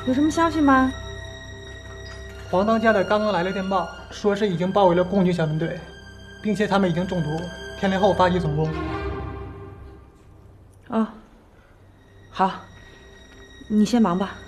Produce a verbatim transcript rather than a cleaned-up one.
有什么消息吗？ 黄当家的刚刚来了电报，说是已经包围了共军小分队，并且他们已经中途，天亮后发起总攻。 哦，好，你先忙吧。